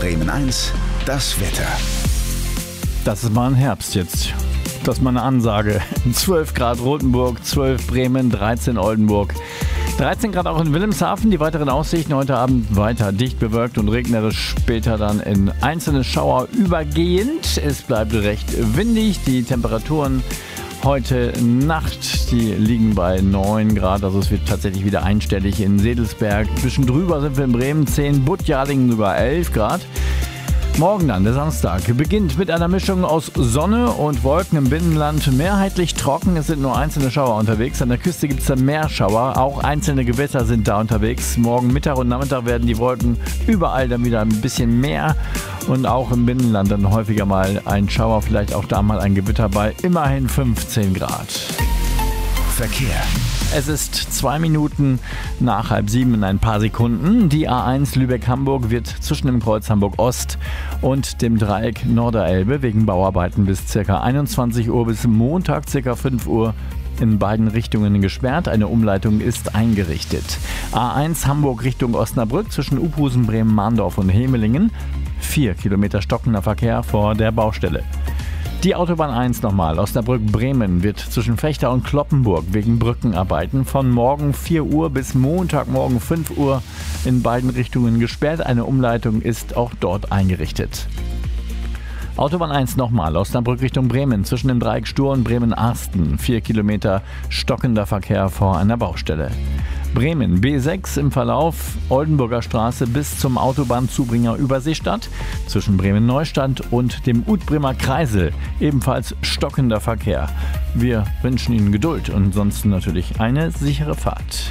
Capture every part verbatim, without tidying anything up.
Bremen eins, das Wetter. Das ist mal ein Herbst jetzt. Das ist mal eine Ansage. zwölf Grad Rothenburg, zwölf Bremen, dreizehn Oldenburg. dreizehn Grad auch in Wilhelmshaven. Die weiteren Aussichten heute Abend weiter dicht bewölkt und regnerisch. Später dann in einzelne Schauer übergehend. Es bleibt recht windig. Die Temperaturen heute Nacht, die liegen bei neun Grad. Also es wird tatsächlich wieder einstellig in Sedelsberg. Ein bisschen drüber sind wir in Bremen, zehn. Budjadingen sogar elf Grad. Morgen dann, der Samstag, beginnt mit einer Mischung aus Sonne und Wolken im Binnenland. Mehrheitlich trocken, es sind nur einzelne Schauer unterwegs. An der Küste gibt es dann mehr Schauer, auch einzelne Gewitter sind da unterwegs. Morgen Mittag und Nachmittag werden die Wolken überall dann wieder ein bisschen mehr. Und auch im Binnenland dann häufiger mal ein Schauer, vielleicht auch da mal ein Gewitter bei immerhin fünfzehn Grad. Verkehr. Es ist zwei Minuten nach halb sieben in ein paar Sekunden. Die A eins Lübeck-Hamburg wird zwischen dem Kreuz Hamburg-Ost und dem Dreieck Norderelbe wegen Bauarbeiten bis ca. einundzwanzig Uhr bis Montag ca. fünf Uhr in beiden Richtungen gesperrt. Eine Umleitung ist eingerichtet. A eins Hamburg Richtung Osnabrück zwischen Uphusen, Bremen, Mahndorf und Hemelingen. Vier Kilometer stockender Verkehr vor der Baustelle. Die Autobahn eins nochmal, Osnabrück-Bremen, wird zwischen Fechter und Cloppenburg wegen Brückenarbeiten von morgen vier Uhr bis Montagmorgen fünf Uhr in beiden Richtungen gesperrt. Eine Umleitung ist auch dort eingerichtet. Autobahn eins nochmal, Osnabrück Richtung Bremen, zwischen dem Dreieck Stur und Bremen-Arsten. vier Kilometer stockender Verkehr vor einer Baustelle. Bremen, B sechs im Verlauf, Oldenburger Straße bis zum Autobahnzubringer Überseestadt. Zwischen Bremen-Neustadt und dem Utbremer Kreisel ebenfalls stockender Verkehr. Wir wünschen Ihnen Geduld und sonst natürlich eine sichere Fahrt.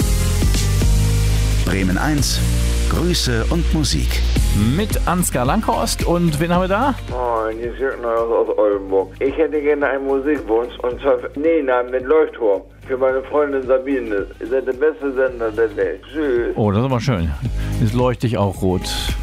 Bremen eins, Grüße und Musik. Mit Ansgar Langhorst und wen haben wir da? Moin, hier ist Jörg Neuhaus aus Oldenburg. Ich hätte gerne einen Musikwunsch und zwar Nena mit Leuchtturm für meine Freundin Sabine. Ihr seid der beste Sender der Welt. Tschüss. Oh, das ist aber schön. Jetzt leuchte ich auch rot.